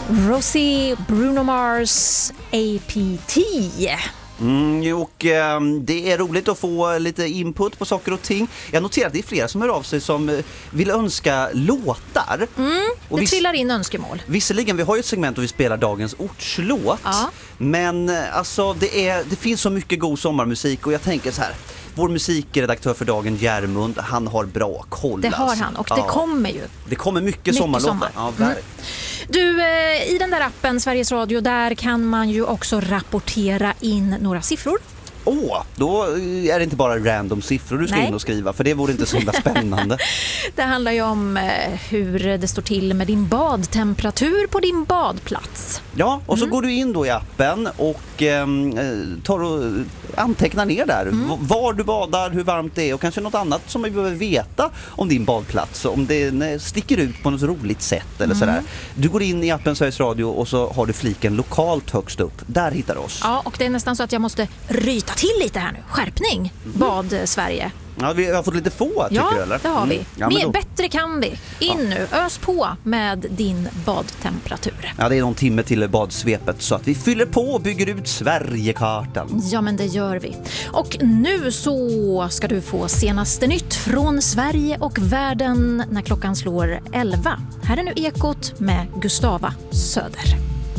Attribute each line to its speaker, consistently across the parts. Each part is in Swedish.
Speaker 1: Rosie, Bruno Mars, APT.
Speaker 2: Och det är roligt att få lite input på saker och ting. Jag noterar att det är flera som hör av sig som vill önska låtar.
Speaker 1: Det trillar in önskemål.
Speaker 2: Visserligen, vi har ju ett segment där vi spelar dagens ortslåt.
Speaker 1: Ja.
Speaker 2: Men alltså, det finns så mycket god sommarmusik och jag tänker så här. Vår musikredaktör för dagen, Järmund, han har bra koll.
Speaker 1: Det har han och det kommer ju.
Speaker 2: Det kommer mycket sommarlåtar.
Speaker 1: Sommar.
Speaker 2: Ja,
Speaker 1: Du, i den där appen Sveriges Radio, där kan man ju också rapportera in några siffror.
Speaker 2: Då är det inte bara random siffror du ska in och skriva, för det vore inte så himla spännande.
Speaker 1: Det handlar ju om hur det står till med din badtemperatur på din badplats.
Speaker 2: Ja, och så går du in då i appen och tar och antecknar ner där var du badar, hur varmt det är och kanske något annat som vi behöver veta om din badplats, om det sticker ut på något roligt sätt eller sådär. Du går in i appen Sveriges Radio och så har du fliken lokalt högst upp. Där hittar du oss.
Speaker 1: Ja, och det är nästan så att jag måste ryta till lite här nu. Skärpning, Bad Sverige.
Speaker 2: Ja, vi har fått lite få, tycker du, eller?
Speaker 1: Ja, det har vi.
Speaker 2: Ja,
Speaker 1: bättre kan vi. Nu, ös på med din badtemperatur.
Speaker 2: Ja, det är någon timme till badsvepet så att vi fyller på och bygger ut Sverigekartan.
Speaker 1: Ja, men det gör vi. Och nu så ska du få senaste nytt från Sverige och världen när klockan slår 11. Här är nu Ekot med Gustava Söder.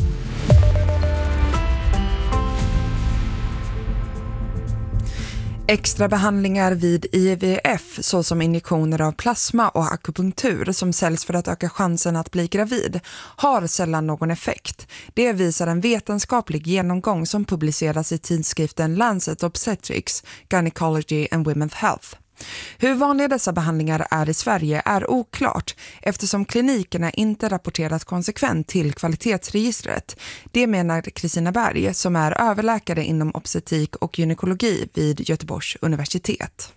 Speaker 3: Extra behandlingar vid IVF, såsom injektioner av plasma och akupunktur som säljs för att öka chansen att bli gravid, har sällan någon effekt. Det visar en vetenskaplig genomgång som publiceras i tidskriften Lancet Obstetrics, Gynecology and Women's Health. Hur vanliga dessa behandlingar är i Sverige är oklart eftersom klinikerna inte rapporterat konsekvent till kvalitetsregistret. Det menar Kristina Berg som är överläkare inom obstetrik och gynekologi vid Göteborgs universitet.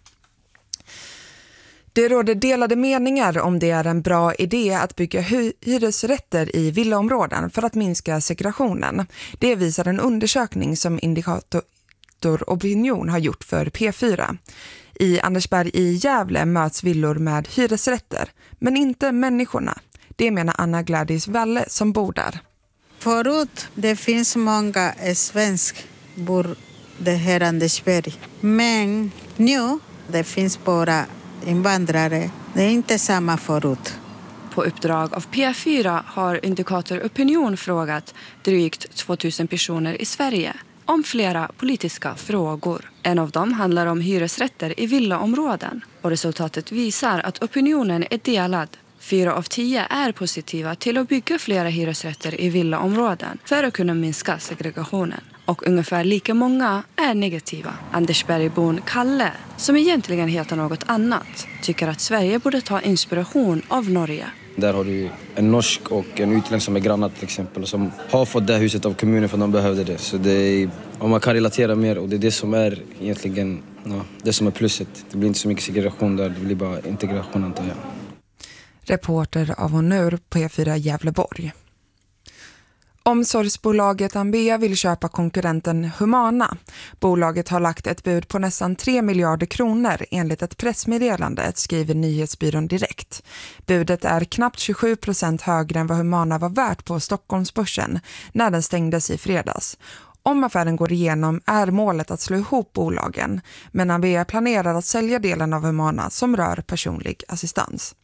Speaker 3: Det råder delade meningar om det är en bra idé att bygga hyresrätter i villaområden för att minska segregationen. Det visar en undersökning som Indikator Opinion har gjort för P4. I Andersberg i Gävle möts villor med hyresrätter, men inte människorna. Det menar Anna Gladys Valle som bor där.
Speaker 4: Förut det finns många svensk bor det här Andersberg. Men nu det finns bara invandrare. Det är inte samma förut.
Speaker 5: På uppdrag av P4 har Indikator Opinion frågat drygt 2000 personer i Sverige om flera politiska frågor. En av dem handlar om hyresrätter i villaområden. Och resultatet visar att opinionen är delad. 4 av 10 är positiva till att bygga flera hyresrätter i villaområden för att kunna minska segregationen. Och ungefär lika många är negativa. Andersbergbon Kalle, som egentligen heter något annat, tycker att Sverige borde ta inspiration av Norge.
Speaker 6: Där har du en norsk och en utländsk som är grannar till exempel som har fått det huset av kommunen för att de behövde det. Så det är, om man kan relatera mer och det är det som är egentligen det som är plusset. Det blir inte så mycket segregation där, det blir bara integration antar jag.
Speaker 3: Reporter av Honor på E4 Gävleborg. Omsorgsbolaget Ambea vill köpa konkurrenten Humana. Bolaget har lagt ett bud på nästan 3 miljarder kronor enligt ett pressmeddelande, skriver nyhetsbyrån Direkt. Budet är knappt 27% högre än vad Humana var värt på Stockholmsbörsen när den stängdes i fredags. Om affären går igenom är målet att slå ihop bolagen, men Ambea planerar att sälja delen av Humana som rör personlig assistans.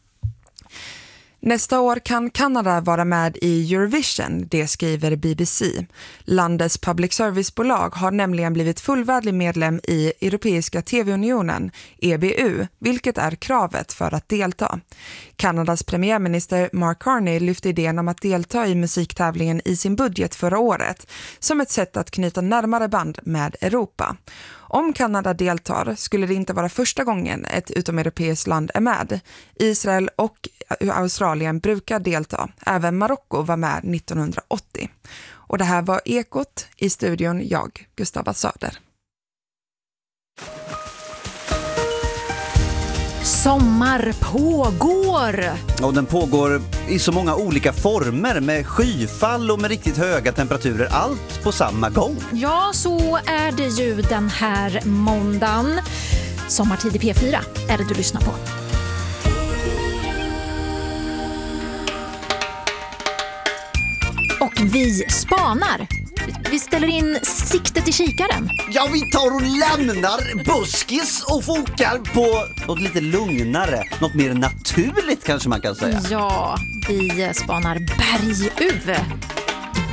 Speaker 3: Nästa år kan Kanada vara med i Eurovision, det skriver BBC. Landets public service-bolag har nämligen blivit fullvärdig medlem i Europeiska TV-unionen, EBU, vilket är kravet för att delta. Kanadas premiärminister Mark Carney lyfte idén om att delta i musiktävlingen i sin budget förra året som ett sätt att knyta närmare band med Europa. Om Kanada deltar skulle det inte vara första gången ett utomeuropeiskt land är med. Israel och Australien brukar delta. Även Marocko var med 1980. Och det här var Ekot, i studion jag, Gustava Söder.
Speaker 1: Sommar pågår!
Speaker 2: Och den pågår i så många olika former med skyfall och med riktigt höga temperaturer. Allt på samma gång.
Speaker 1: Ja, så är det ju den här måndagen. Sommartid i P4 är det du lyssnar på. vi spanar. Vi ställer in siktet i kikaren.
Speaker 2: Ja, vi tar och lämnar buskis och fokar på något lite lugnare, något mer naturligt kanske man kan säga.
Speaker 1: Ja, vi spanar berguv.